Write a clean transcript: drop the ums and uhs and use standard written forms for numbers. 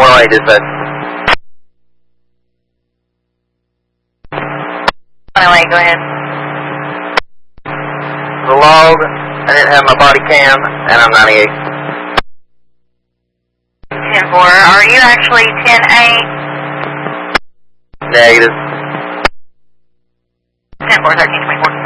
108 dispatch. 108, go ahead. The log, I didn't have my body cam, and I'm 98. 10-4, are you actually 10-8? Negative. 10-4, 13-24.